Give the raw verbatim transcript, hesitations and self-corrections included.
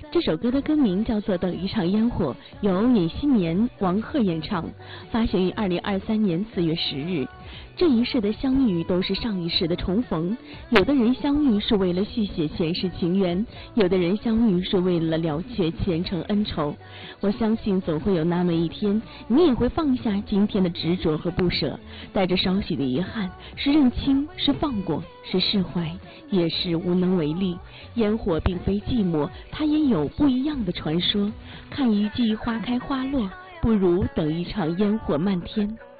这首歌的歌名叫做《等一场烟火》，由尹锡年、王鹤演唱，发行于二零二三年四月十日。这一世的相遇都是上一世的重逢，有的人相遇是为了续写前世情缘，有的人相遇是为了了却前程恩仇。我相信总会有那么一天，你也会放下今天的执着和不舍，带着稍许的遗憾，是认清，是放过，是释怀，也是无能为力。烟火并非寂寞，它也有不一样的传说。看一季花开花落，不如等一场烟火漫天。